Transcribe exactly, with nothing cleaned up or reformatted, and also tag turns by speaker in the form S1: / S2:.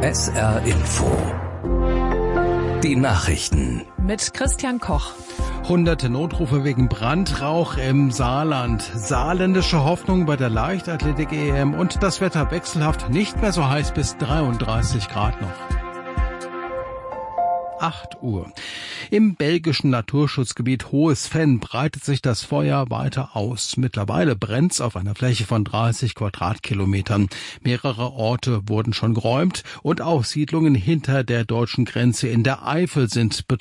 S1: S R Info. Die Nachrichten.
S2: Mit Christian Koch.
S3: Hunderte Notrufe wegen Brandrauch im Saarland. Saarländische Hoffnung bei der Leichtathletik-E M und das Wetter wechselhaft, nicht mehr so heiß bis dreiunddreißig Grad noch. acht Uhr. Im belgischen Naturschutzgebiet Hohes Venn breitet sich das Feuer weiter aus. Mittlerweile brennt's auf einer Fläche von dreißig Quadratkilometern. Mehrere Orte wurden schon geräumt und auch Siedlungen hinter der deutschen Grenze in der Eifel sind betroffen.